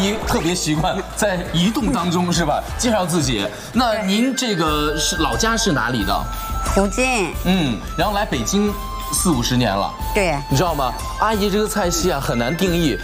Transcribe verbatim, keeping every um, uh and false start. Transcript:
姨特别习惯在移动当中是吧？介绍自己。那您这个是老家是哪里的？ 福建。 嗯，然后来北京四五十年了。 对。 你知道吗？阿姨这个菜系啊很难定义，